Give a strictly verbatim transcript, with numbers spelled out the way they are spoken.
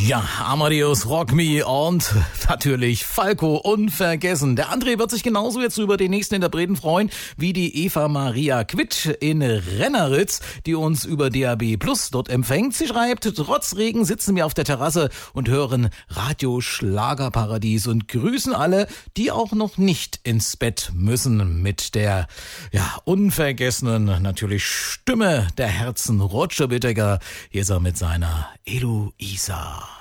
Ja, Amadeus Rock Me und natürlich Falco unvergessen. Der André wird sich genauso jetzt über den nächsten Interpreten freuen wie die Eva Maria Quitt in Renneritz, die uns über D A B Plus dort empfängt. Sie schreibt, trotz Regen sitzen wir auf der Terrasse und hören Radio Schlagerparadies und grüßen alle, die auch noch nicht ins Bett müssen, mit der ja unvergessenen natürlich Stimme der Herzen Roger Whittaker. Hier ist er mit seiner Eloisa.